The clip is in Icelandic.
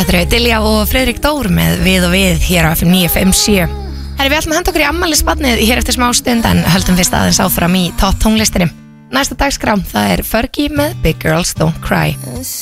Þetta eru Dilja og Friðrik Dór með Við og við hér á FM 957. Við ætlum að henda okkur í afmælisbarnið hér eftir smá stund en höldum fyrst aðeins áfram í topp tónlistinni. Næsta dagskrá, það er Fergie með Big Girls Don't Cry.